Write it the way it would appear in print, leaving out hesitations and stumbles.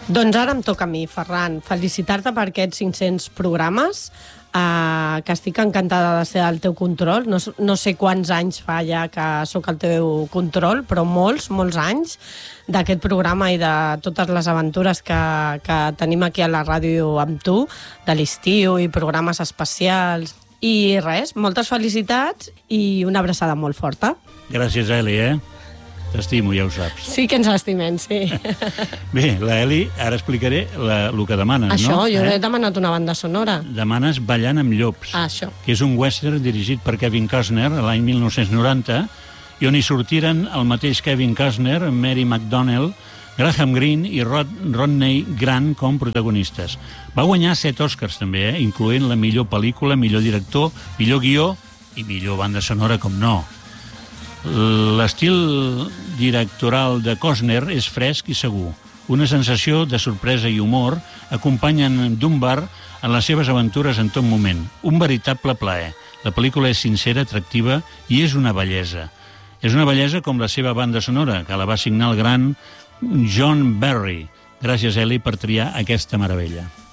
Doncs ara em toca a mi, Ferran, felicitar-te per aquests 500 programes, que estic encantada de ser al teu control. No sé quants anys fa ja que sóc al teu control, però molts anys d'aquest programa i de totes les aventures que tenim aquí a la ràdio amb tu, de l'estiu i programes especials. I res, moltes felicitats i una abraçada molt forta. Gràcies, Eli, T'estimo, ja ho saps. Sí que ens estimem, sí. Bé, la Eli, ara explicaré el que demanes, Això, no? jo he demanat una banda sonora. Demanes Ballant amb llops, Això. que és un western dirigit per Kevin Costner l'any 1990, i on hi sortiren el mateix Kevin Costner, Mary McDonnell, Graham Greene i Rodney Grant com protagonistes. Va guanyar 7 Oscars també, incloent la millor pel·lícula, millor director, millor guió i millor banda sonora, com no. L'estil directoral de Costner és fresc i segur. Una sensació de sorpresa i humor acompanyen Dunbar en les seves aventures en tot moment. Un veritable plaer. La pel·lícula és sincera, atractiva i és una bellesa. És una bellesa com la seva banda sonora, que la va signar el gran John Barry. Gràcies, Eli, per triar aquesta meravella.